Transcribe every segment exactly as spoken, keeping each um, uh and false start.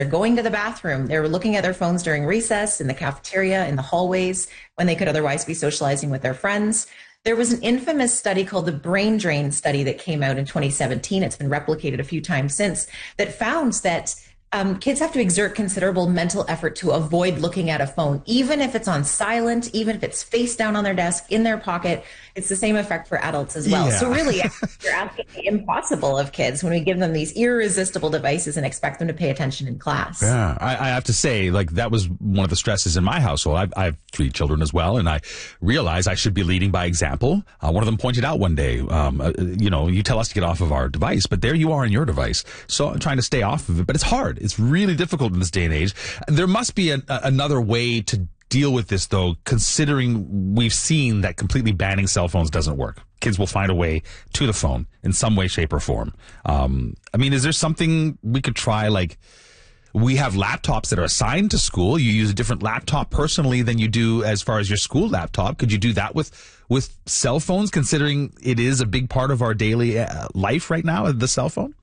They're going to the bathroom. They're looking at their phones during recess, in the cafeteria, in the hallways, when they could otherwise be socializing with their friends. There was an infamous study called the brain drain study that came out in twenty seventeen. It's been replicated a few times since, that found that Um, kids have to exert considerable mental effort to avoid looking at a phone, even if it's on silent, even if it's face down on their desk, in their pocket. It's the same effect for adults as well. Yeah. So really, you're asking the impossible of kids when we give them these irresistible devices and expect them to pay attention in class. Yeah, I, I have to say, like, that was one of the stresses in my household. I've, I have three children as well, and I realize I should be leading by example. Uh, one of them pointed out one day, um, uh, you know, you tell us to get off of our device, but there you are on your device. So I'm trying to stay off of it, but it's hard. It's really difficult in this day and age. There must be a, a, another way to deal with this, though, considering we've seen that completely banning cell phones doesn't work. Kids will find a way to the phone in some way, shape, or form. Um, I mean, is there something we could try? Like, we have laptops that are assigned to school. You use a different laptop personally than you do as far as your school laptop. Could you do that with with cell phones, considering it is a big part of our daily uh, life right now, the cell phone?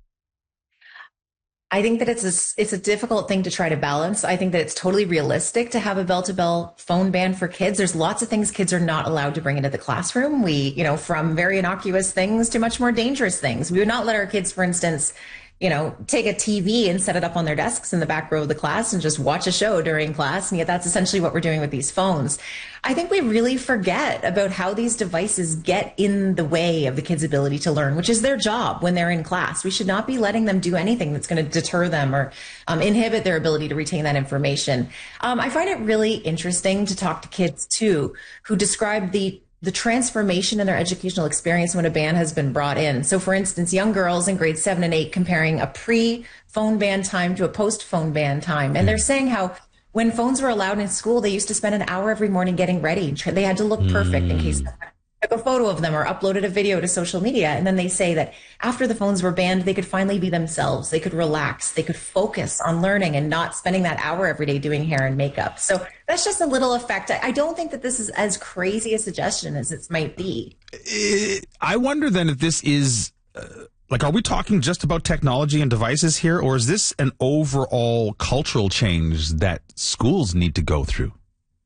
I think that it's a, it's a difficult thing to try to balance. I think that it's totally realistic to have a bell-to-bell phone ban for kids. There's lots of things kids are not allowed to bring into the classroom. We, you know, from very innocuous things to much more dangerous things. We would not let our kids, for instance, you know, take a T V and set it up on their desks in the back row of the class and just watch a show during class. And yet that's essentially what we're doing with these phones. I think we really forget about how these devices get in the way of the kids' ability to learn, which is their job when they're in class. We should not be letting them do anything that's going to deter them or um, inhibit their ability to retain that information. Um, I find it really interesting to talk to kids, too, who describe the the transformation in their educational experience when a ban has been brought in. So for instance, young girls in grades seven and eight comparing a pre-phone ban time to a post-phone ban time. And they're saying how when phones were allowed in school, they used to spend an hour every morning getting ready. They had to look perfect in case someone took a photo of them or uploaded a video to social media. And then they say that after the phones were banned, they could finally be themselves. They could relax. They could focus on learning and not spending that hour every day doing hair and makeup. So that's just a little effect. I don't think that this is as crazy a suggestion as it might be. I wonder then if this is, uh, like, are we talking just about technology and devices here, or is this an overall cultural change that schools need to go through?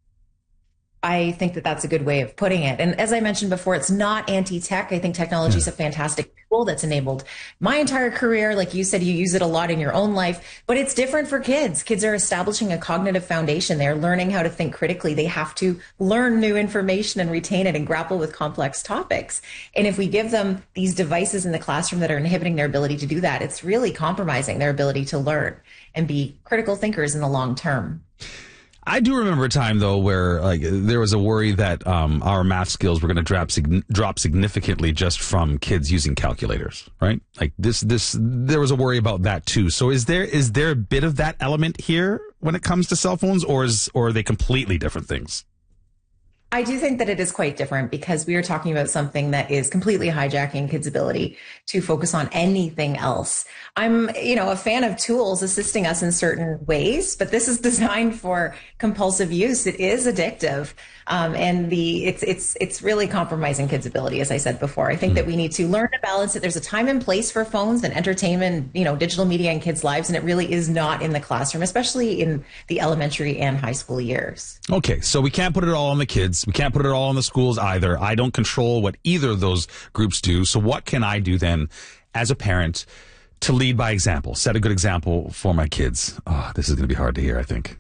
I think that that's a good way of putting it. And as I mentioned before, it's not anti-tech. I think technology is a fantastic tool that's enabled my entire career. Like you said, you use it a lot in your own life, but it's different for kids. Kids are establishing a cognitive foundation. They're learning how to think critically. They have to learn new information and retain it and grapple with complex topics. And if we give them these devices in the classroom that are inhibiting their ability to do that, it's really compromising their ability to learn and be critical thinkers in the long term. I do remember a time, though, where like there was a worry that um, our math skills were going to drop sig- drop significantly just from kids using calculators, right? Like this, this, there was a worry about that too. So, is there is there a bit of that element here when it comes to cell phones, or is or are they completely different things? I do think that it is quite different because we are talking about something that is completely hijacking kids' ability to focus on anything else. I'm, you know, a fan of tools assisting us in certain ways, but this is designed for compulsive use. It is addictive. Um, and the it's it's it's really compromising kids' ability, as I said before. I think that we need to learn to balance it. There's a time and place for phones and entertainment, you know, digital media in kids' lives, and it really is not in the classroom, especially in the elementary and high school years. Okay, so we can't put it all on the kids. We can't put it all on the schools either. I don't control what either of those groups do. So what can I do then as a parent to lead by example, set a good example for my kids? Oh, this is going to be hard to hear, I think.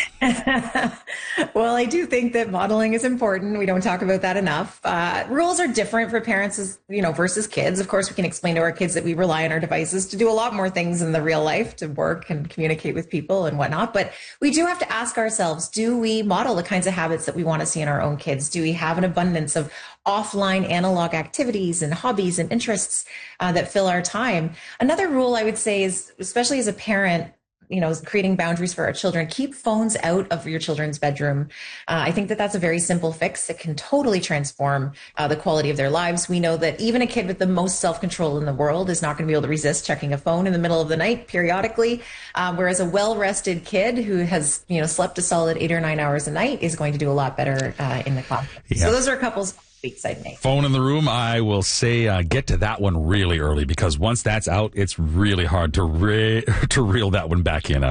Well, I do think that modeling is important. We don't talk about that enough. Uh, rules are different for parents, as, you know, versus kids. Of course, we can explain to our kids that we rely on our devices to do a lot more things in the real life, to work and communicate with people and whatnot. But we do have to ask ourselves, do we model the kinds of habits that we want to see in our own kids? Do we have an abundance of offline analog activities and hobbies and interests uh, that fill our time? Another rule I would say is, especially as a parent, you know, creating boundaries for our children, keep phones out of your children's bedroom. Uh, I think that that's a very simple fix that can totally transform uh, the quality of their lives. We know that even a kid with the most self-control in the world is not going to be able to resist checking a phone in the middle of the night periodically, uh, whereas a well-rested kid who has, you know, slept a solid eight or nine hours a night is going to do a lot better uh, in the classroom. Yeah. So those are a couple tweaks I'd make. Phone in the room, I will say uh, get to that one really early, because once that's out, it's really hard to re- to reel that one back in.